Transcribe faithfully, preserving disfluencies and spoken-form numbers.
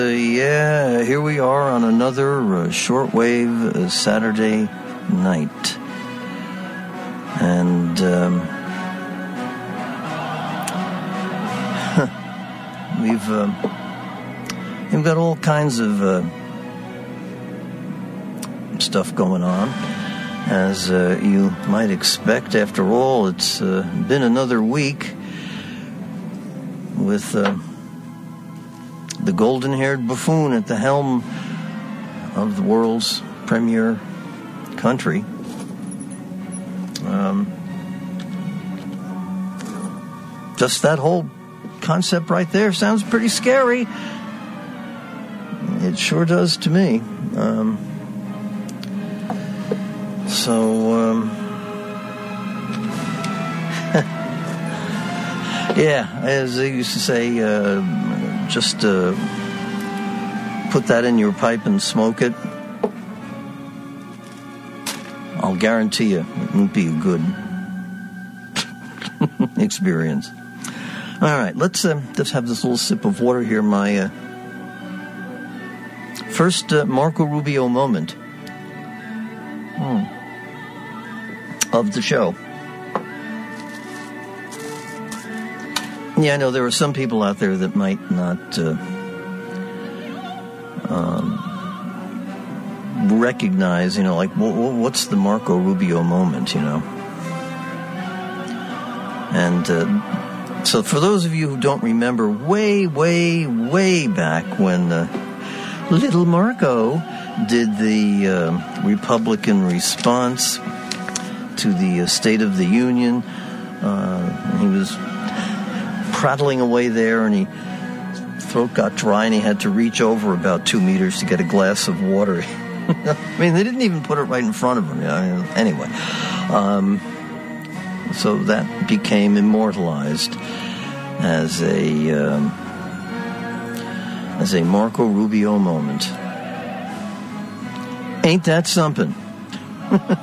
Uh, yeah, here we are on another uh, shortwave uh, Saturday night. And um, we've uh, we've got all kinds of uh, stuff going on, as uh, you might expect. After all, it's uh, been another week with uh, the golden-haired buffoon at the helm of the world's premier country. Um, just that whole concept right there sounds pretty scary. It sure does to me. Um, so, um, yeah, as they used to say, uh, just uh, put that in your pipe and smoke it. I'll guarantee you it won't be a good experience. All right, let's uh, just have this little sip of water here. My uh, first uh, Marco Rubio moment mm, of the show. Yeah, I know there are some people out there that might not uh, um, recognize, you know, like, w- w- what's the Marco Rubio moment, you know? And uh, so for those of you who don't remember, way, way, way back when uh, little Marco did the uh, Republican response to the uh, State of the Union, uh, he was prattling away there, and his throat got dry, and he had to reach over about two meters to get a glass of water. I mean, they didn't even put it right in front of him. You know? Anyway, um, so that became immortalized as a um, as a Marco Rubio moment. Ain't that something?